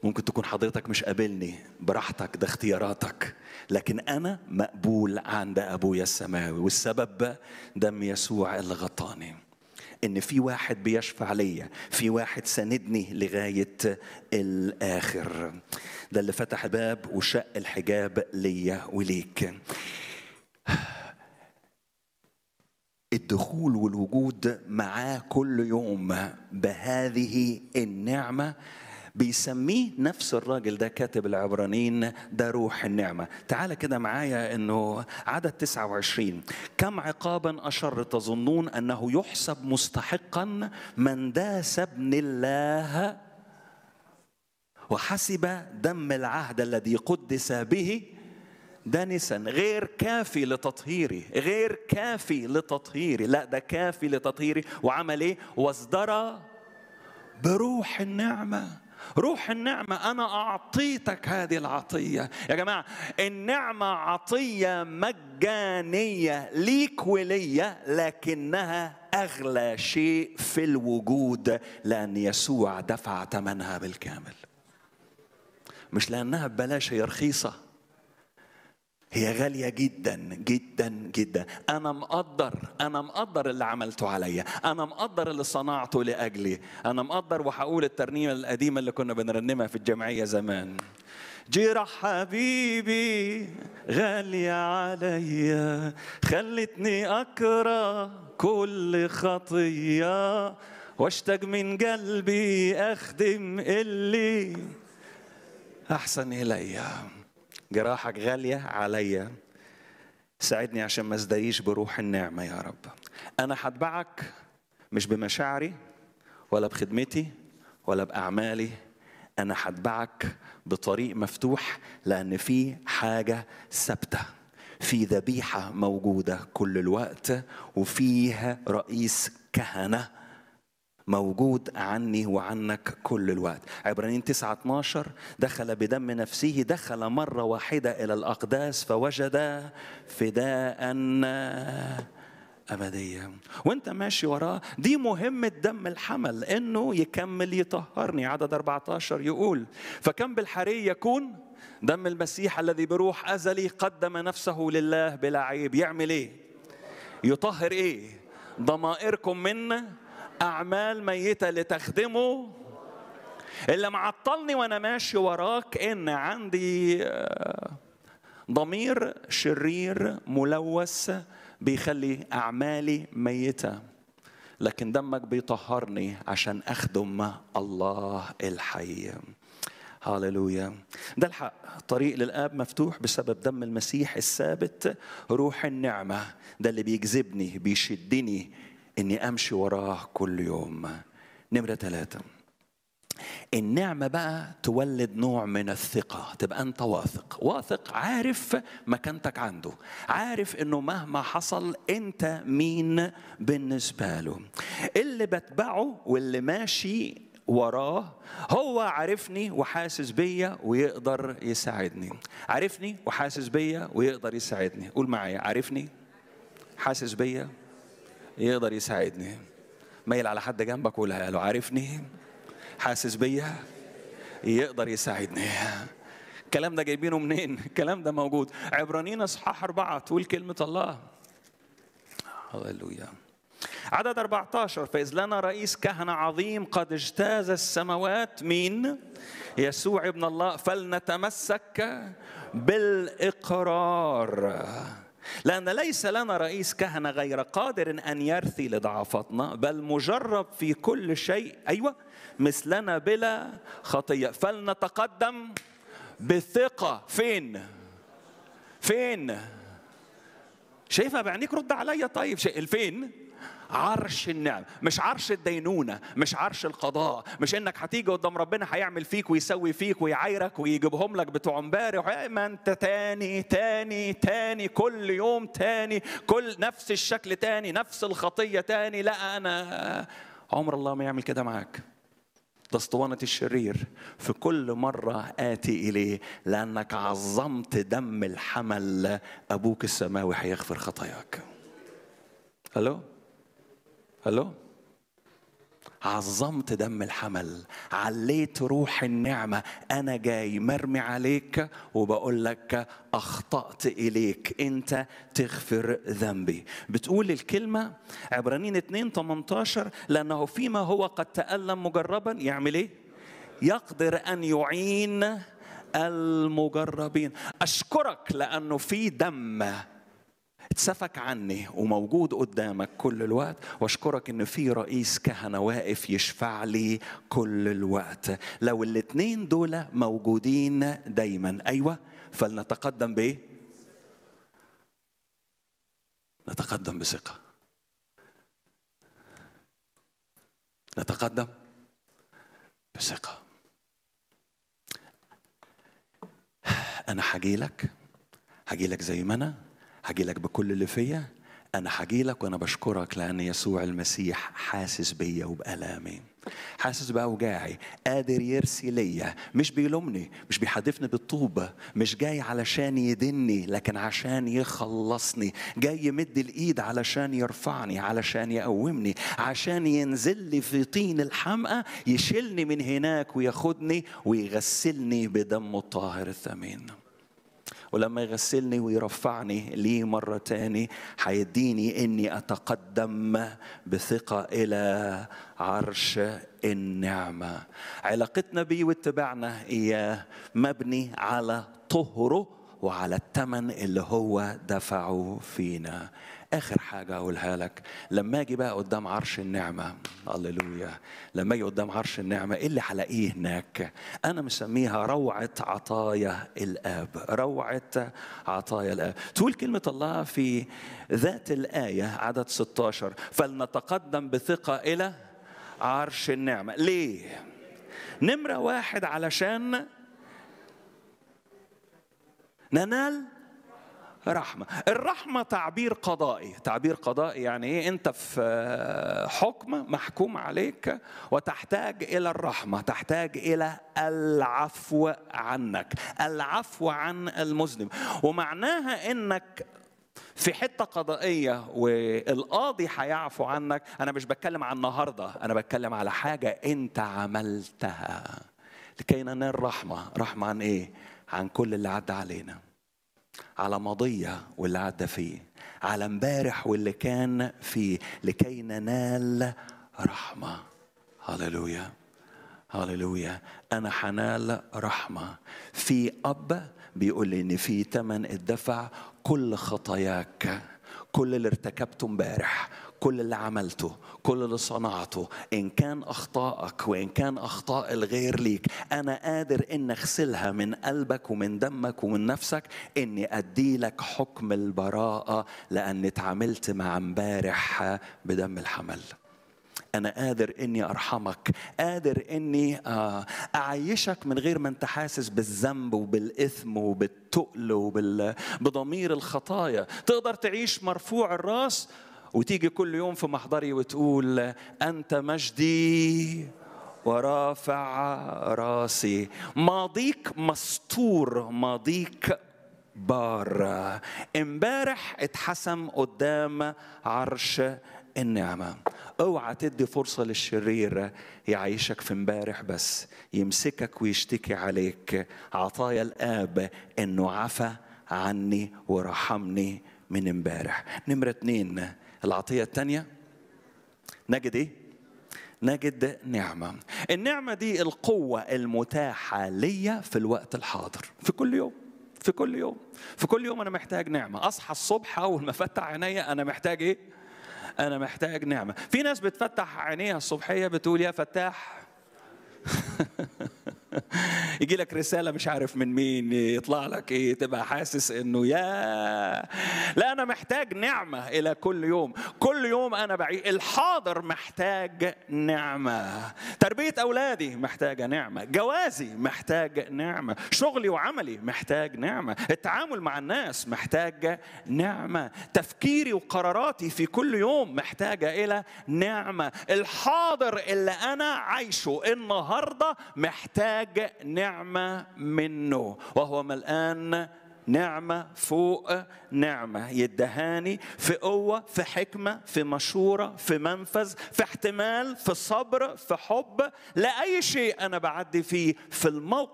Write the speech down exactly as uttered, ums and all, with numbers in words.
ممكن تكون حضرتك مش قابلني، براحتك، ده اختياراتك، لكن أنا مقبول عند أبويا السماوي، والسبب دم يسوع اللي غطاني. إن في واحد بيشفع ليا، في واحد ساندني لغاية الآخر. ده اللي فتح الباب وشق الحجاب ليا وليك. الدخول والوجود معاه كل يوم بهذه النعمة بيسميه نفس الراجل ده كاتب العبرانيين ده روح النعمة. تعال كده معايا انه عدد تسعة وعشرين، كم عقابا أشر تظنون أنه يحسب مستحقا من داس ابن الله وحسب دم العهد الذي قدس به دانسا غير كافي لتطهيري، غير كافي لتطهيري، لا ده كافي لتطهيري. وعمل ايه؟ وازدرى بروح النعمة. روح النعمة، أنا أعطيتك هذه العطية. يا جماعة النعمة عطية مجانية ليك وليا، لكنها أغلى شيء في الوجود، لأن يسوع دفع ثمنها بالكامل. مش لأنها ببلاش، هي رخيصة، هي غالية جدا جدا جدا. أنا مقدر، أنا مقدر اللي عملته عليا، أنا مقدر اللي صنعته لأجلي، أنا مقدر. وهقول الترنيمة القديمة اللي كنا بنرنمها في الجمعية زمان، جرح حبيبي غالية عليا، خلتني أكره كل خطية، واشتاق من قلبي أخدم اللي أحسن إليا. جراحك غالية عليا، ساعدني عشان ما ازدريش بروح النعمة يا رب. أنا هتبعك مش بمشاعري ولا بخدمتي ولا بأعمالي، أنا هتبعك بطريق مفتوح، لأن في حاجة ثابتة، في ذبيحة موجودة كل الوقت، وفيها رئيس كهنة موجود عني وعنك كل الوقت. عبرانيين تسعة اتناشر، دخل بدم نفسه، دخل مرة واحدة إلى الأقداس فوجد فداء أبدية. وانت ماشي وراه، دي مهمة دم الحمل، انه يكمل يطهرني. عدد أربعة عشر يقول، فكم بالحري يكون دم المسيح الذي بروح أزلي قدم نفسه لله بلا عيب. يعمل ايه؟ يطهر ايه؟ ضمائركم من أعمال ميتة لتخدموا. اللي معطلني وأنا ماشي وراك إن عندي ضمير شرير ملوث بيخلي أعمالي ميتة، لكن دمك بيطهرني عشان أخدم الله الحي. هاللويا. ده الحق، طريق للآب مفتوح بسبب دم المسيح الثابت. روح النعمة ده اللي بيجذبني بيشدني إني أمشي وراه كل يوم. نمرة ثلاثة، النعمة بقى تولد نوع من الثقة. تبقى أنت واثق، واثق، عارف مكانتك عنده، عارف إنه مهما حصل أنت مين بالنسبة له. اللي بتبعه واللي ماشي وراه هو عارفني وحاسس بيا ويقدر يساعدني. عارفني وحاسس بيا ويقدر يساعدني. قول معايا، عارفني، حاسس بيا، يقدر يساعدني. ميل على حد جنبك قولها له، عارفني، حاسس بيا، يقدر يساعدني. الكلام ده جايبينه منين؟ الكلام ده موجود عبرانيين اصحاح أربعة، تقول كلمة الله. هللويا. عدد أربعة عشر، فإذ لنا رئيس كهنة عظيم قد اجتاز السماوات، مين؟ يسوع ابن الله، فلنتمسك بالإقرار. لأن ليس لنا رئيس كهنة غير قادر أن يرثي لضعفاتنا، بل مجرب في كل شيء، أيوة، مثلنا بلا خطية. فلنتقدم بثقة. فين؟ فين؟ شايفها بعينيك؟ رد عليا. طيب الفين؟ عرش النعم، مش عرش الدينونة، مش عرش القضاء، مش انك هتيجي قدام ربنا هيعمل فيك ويسوي فيك ويعايرك ويجيبهم لك بتوع امبارح، ما انت تاني تاني تاني كل يوم تاني، كل نفس الشكل تاني، نفس الخطية تاني. لا، انا عمر الله ما يعمل كده معاك. ده اسطوانة الشرير. في كل مرة آتي إليه لأنك عظمت دم الحمل، أبوك السماوي هيغفر خطاياك. هلو هلو عظمت دم الحمل، عليت روح النعمة. أنا جاي مرمي عليك وبقول لك أخطأت إليك، أنت تغفر ذنبي. بتقول الكلمة عبرانيين اتنين تمنتاشر لأنه فيما هو قد تألم مجربا يعمل إيه؟ يقدر أن يعين المجربين. أشكرك لأنه في دم اتسفك عني وموجود قدامك كل الوقت، واشكرك ان في رئيس كهنة واقف يشفع لي كل الوقت. لو الاتنين دول موجودين دايما، ايوه، فلنتقدم بايه؟ نتقدم بثقة. نتقدم بثقة. انا هاجي لك، هاجي لك زي ما انا، هاجي لك بكل اللي فيا. أنا هاجي لك وأنا بشكرك لأن يسوع المسيح حاسس بيا وبألامي، حاسس بأوجاعي، قادر يرسي ليا، مش بيلومني، مش بيحدفني بالطوبة، مش جاي علشان يدني لكن عشان يخلصني، جاي يمد الإيد علشان يرفعني، علشان يقومني، عشان ينزل لي في طين الحمقى، يشيلني من هناك وياخدني ويغسلني بدمه الطاهر الثمين. ولما يغسلني ويرفعني ليه مرة تاني هيديني إني أتقدم بثقة إلى عرش النعمة. علاقتنا بيه واتباعنا إياه مبني على طهره وعلى الثمن اللي هو دفعه فينا. آخر حاجة أقولها لك، لما أجي بقى قدام عرش النعمة، هللويا، لما أجي قدام عرش النعمة إيه اللي هلاقيه هناك؟ أنا مسميها روعة عطايا الآب، روعة عطايا الآب. تقول كلمة الله في ذات الآية عدد ستة عشر فلنتقدم بثقة إلى عرش النعمة. ليه؟ نمرة واحد علشان ننال رحمة. الرحمة تعبير قضائي. تعبير قضائي يعني إيه؟ أنت في حكم محكوم عليك وتحتاج إلى الرحمة، تحتاج إلى العفو عنك، العفو عن المذنب. ومعناها إنك في حتة قضائية والقاضي هيعفو عنك. أنا مش بتكلم عن النهاردة، أنا بتكلم على حاجة أنت عملتها لكي ننال رحمة. رحمة عن إيه؟ عن كل اللي عدى علينا، على ماضية واللي عدى فيه، على امبارح واللي كان فيه، لكي ننال رحمة. هللويا هللويا. أنا حنال رحمة. في أب بيقول لي إن في تمن الدفع كل خطاياك، كل اللي ارتكبته امبارح، كل اللي عملته، كل اللي صنعته، إن كان أخطائك وإن كان أخطاء الغير ليك، أنا قادر إن أغسلها من قلبك ومن دمك ومن نفسك، إني أدي لك حكم البراءة لأني اتعاملت مع امبارح بدم الحمل. أنا قادر إني أرحمك، قادر إني أعيشك من غير ما أنت حاسس بالذنب وبالإثم وبالتقل وبضمير الخطايا. تقدر تعيش مرفوع الراس وتيجي كل يوم في محضري وتقول أنت مجدي ورافع راسي. ماضيك مستور، ماضيك بار، امبارح اتحسم قدام عرش النعمة. اوعى تدي فرصة للشرير يعيشك في امبارح بس، يمسكك ويشتكي عليك. عطايا الآب انه عفى عني ورحمني من امبارح. نمرة اتنين، العطية التانية نجد ايه؟ نجد نعمة. النعمة دي القوة المتاحة ليا في الوقت الحاضر، في كل يوم، في كل يوم، في كل يوم. أنا محتاج نعمة. أصحى الصبح أول ما أفتح عينيا أنا محتاج إيه؟ أنا محتاج نعمة. في ناس بتفتح عينيها الصبحية بتقول يا فتاح يجي لك رسالة مش عارف من مين، يطلع لك ايه، تبقى حاسس انه يا لا، انا محتاج نعمة الى كل يوم. كل يوم انا بعيش الحاضر محتاج نعمة. تربية اولادي محتاجة نعمة، جوازي محتاج نعمة، شغلي وعملي محتاج نعمة، التعامل مع الناس محتاج نعمة، تفكيري وقراراتي في كل يوم محتاجة الى نعمة. الحاضر اللي انا عايشه النهاردة محتاج نعمة منه، وهو ملآن نعمة فوق نعمة يدهاني، في قوة، في حكمة، في مشورة، في منفذ، في احتمال، في صبر، في حب. لا أي شيء أنا بعدي فيه في الموقف